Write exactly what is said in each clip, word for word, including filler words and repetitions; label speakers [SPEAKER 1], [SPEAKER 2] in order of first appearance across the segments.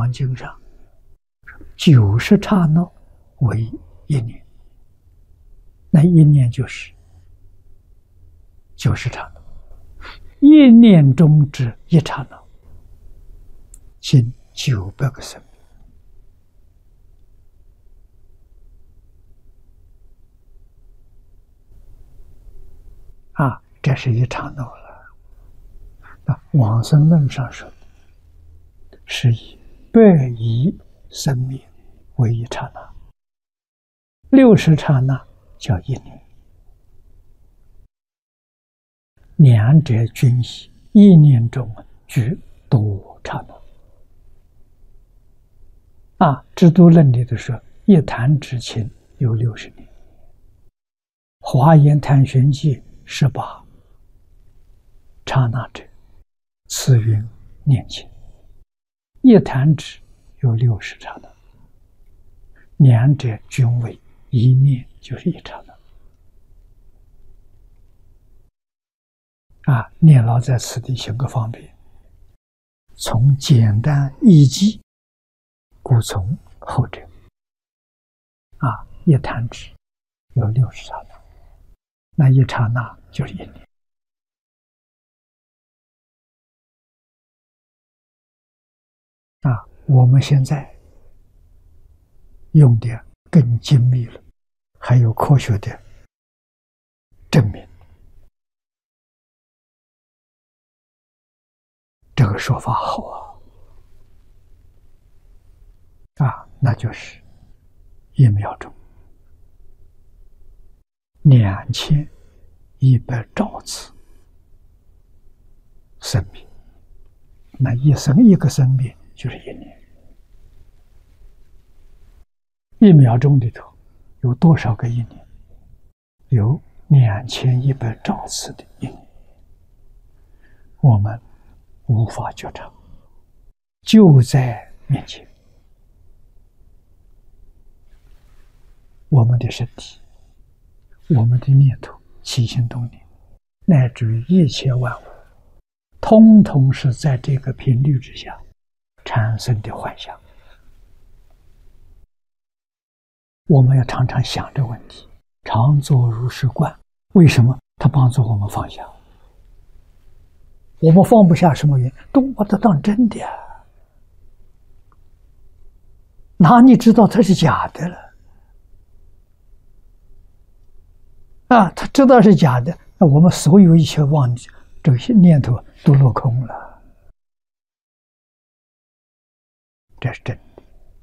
[SPEAKER 1] 王经》上，九十刹那为一年，那一念就是九十刹那，一念中之一刹那，近九百个生命。啊，这是一刹那了。那往生论上说，是以百亿生命为一刹那，六十刹那叫一年，两者均一，一念中具多刹那。啊，《制度论》里头说，一弹指顷有六十年，《华严谈玄记》十八刹那者，此云念前。一弹指有六十刹那，两者均为一念，就是一刹那。啊，念老在此地行个方便，从简单易记，故从后者。啊，一弹指有六十刹那，那一刹那就是一年。啊，我们现在用的更精密了，还有科学的证明。这个说法好啊！啊，那就是一秒钟两千一百兆次生命，那一生一个生命就是一年。一秒钟里头有多少个一年？有两千一百兆次的一年，我们无法觉察，就在面前。我们的身体，我们的念头、起心动念，乃至于一切万物，通通是在这个频率之下产生的幻象。我们要常常想这个问题，常作如是观。为什么它帮助我们放下？我们放不下什么原因？都把它当真的，哪里知道它是假的了？啊，他知道是假的，那我们所有一切妄这些念头都落空了，这是真的。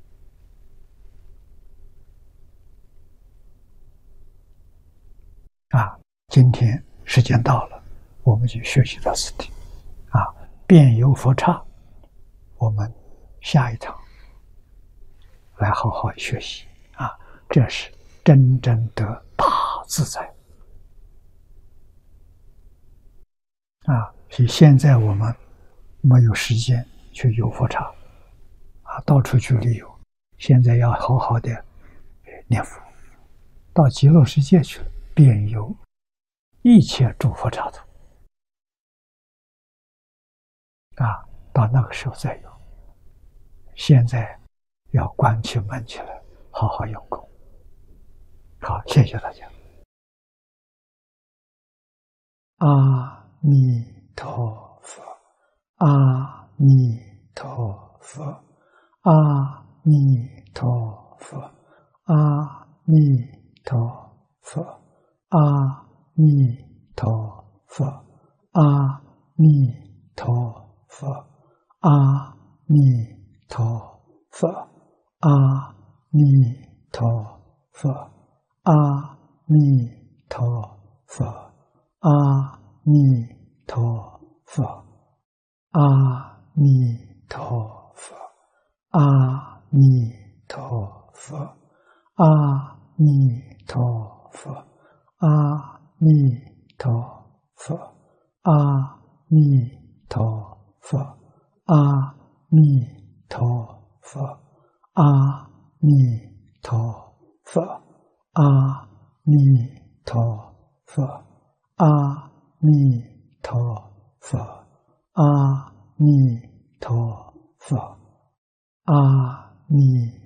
[SPEAKER 1] 啊，今天时间到了，我们就学习到此地。啊，遍游佛刹，我们下一堂来好好学习。啊，这是真正的大自在。啊，所以现在我们没有时间去游佛刹，啊，到处去旅游。现在要好好的念佛，到极乐世界去了，遍游一切诸佛刹土。啊，到那个时候再有。现在要关起门起来，好好用功。好，谢谢大家。阿弥陀佛，阿弥陀佛，阿弥陀佛，阿弥陀佛，阿弥陀佛，阿弥陀佛，阿弥陀佛，阿弥陀佛，阿弥陀佛。阿弥陀佛，阿弥陀佛，阿弥陀佛，阿弥陀佛，阿弥陀佛，阿弥陀佛，阿弥陀佛，阿弥陀佛，阿弥陀佛。阿弥陀佛，阿弥陀佛， 阿弥